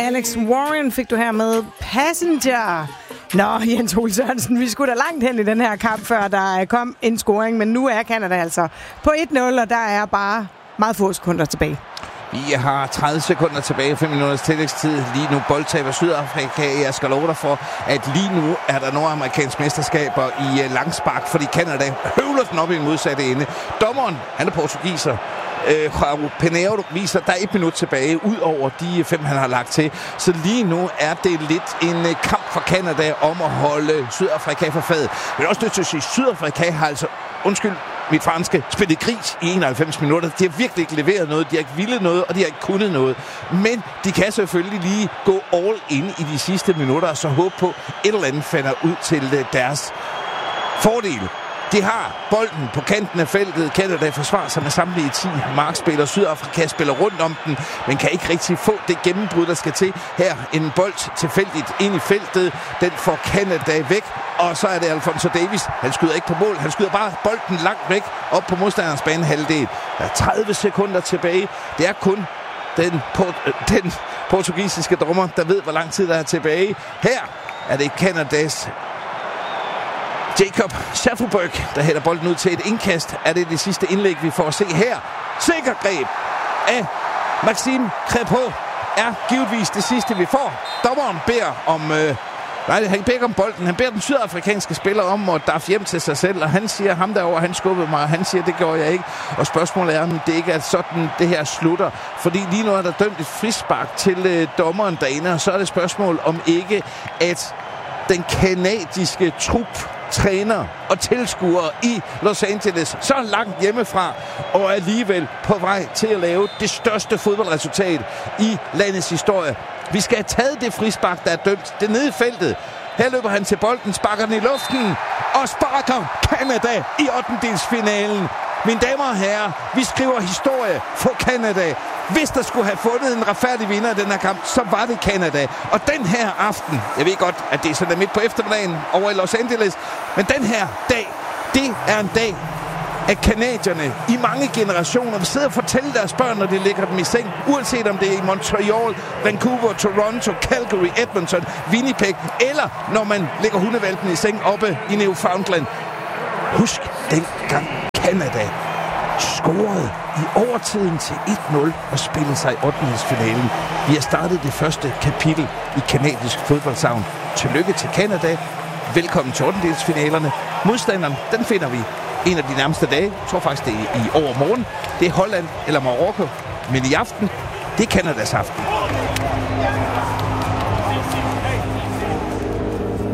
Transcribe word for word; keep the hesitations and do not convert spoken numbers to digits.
Alex Warren fik du her med Passenger. Nå, Jens Ole Sørensen, vi skulle da langt hen i den her kamp, før der kom en scoring, men nu er Canada altså på et nul, og der er bare meget få sekunder tilbage. Vi har tredive sekunder tilbage, fem minutters tillægstid. Lige nu boldtaber Sydafrika. Jeg skal love dig for, at lige nu er der nordamerikanske mesterskaber i langspark, fordi Canada høvler den op i en modsatte ende. Dommeren, han er portugiser. Øh, Pinheiro viser, der er et minut tilbage, ud over de fem, han har lagt til. Så lige nu er det lidt en kamp for Canada om at holde Sydafrika for fadet. Men også nødt til at sige, at Sydafrika har altså, undskyld mit franske, spillet gris i enoghalvfems minutter. De har virkelig ikke leveret noget, de har ikke villet noget, og de har ikke kunnet noget. Men de kan selvfølgelig lige gå all in i de sidste minutter, og så håbe på, et eller andet finder ud til deres fordel. De har bolden på kanten af feltet. Canada forsvarer sig med samtlige ti markspillere. Sydafrika spiller rundt om den, men kan ikke rigtig få det gennembrud, der skal til. Her en bold tilfældigt ind i feltet. Den får Canada væk, og så er det Alfonso Davies. Han skyder ikke på mål. Han skyder bare bolden langt væk op på modstanderens banehalvdel. Der er tredive sekunder tilbage. Det er kun den, port- den portugisiske dommer, der ved, hvor lang tid der er tilbage. Her er det Canadas Jacob Schaffelberg, der hælder bolden ud til et indkast. Er det det sidste indlæg, vi får at se her? Sikker greb af Maxime Crépeau er givetvis det sidste, vi får. Dommeren beder om... Øh, nej, han beder ikke om bolden. Han beder den sydafrikanske spiller om at darfe hjem til sig selv, og han siger, ham derovre, han skubbede mig, og han siger, det gjorde jeg ikke. Og spørgsmålet er, om det ikke er sådan, det her slutter. Fordi lige nu er der dømt et frispark til øh, dommeren derinde, og så er det spørgsmål om ikke, at den kanadiske trup, træner og tilskuere i Los Angeles så langt hjemmefra og alligevel på vej til at lave det største fodboldresultat i landets historie. Vi skal have taget det frispark, der er dømt. Det er nede i feltet. Her løber han til bolden, sparker den i luften og sparker Canada i ottendedelsfinalen. Mine damer og herrer, vi skriver historie for Canada. Hvis der skulle have fundet en retfærdig vinder i den her kamp, så var det Canada. Og den her aften, jeg ved godt, at det er sådan midt på eftermiddagen over i Los Angeles, men den her dag, det er en dag, at canadierne i mange generationer vil sidde og fortælle deres børn, når de lægger dem i seng, uanset om det er i Montreal, Vancouver, Toronto, Calgary, Edmonton, Winnipeg, eller når man lægger hundevalpen i seng oppe i Newfoundland. Husk dengang Canada scorede i overtiden til et nul og spillede sig i ottendedelsfinalen. Vi har startet det første kapitel i kanadisk fodboldsavn. Tillykke til Canada. Velkommen til ottendedelsfinalerne. Modstanderen, den finder vi en af de nærmeste dage. Jeg tror faktisk, det er i overmorgen. Det er Holland eller Marokko. Men i aften, det er Canadas aften.